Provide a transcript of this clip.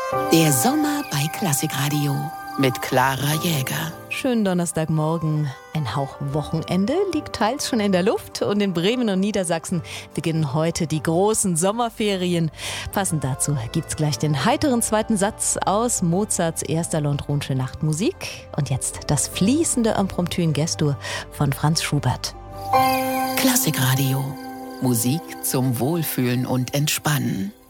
Der Sommer bei Klassikradio mit Clara Jäger. Schönen Donnerstagmorgen. Ein Hauch Wochenende liegt teils schon in der Luft und in Bremen und Niedersachsen beginnen heute die großen Sommerferien. Passend dazu gibt's gleich den heiteren zweiten Satz aus Mozarts erster Landronsche Nachtmusik. Und jetzt das fließende Impromptu in Gestur von Franz Schubert. Klassikradio. Musik zum Wohlfühlen und Entspannen.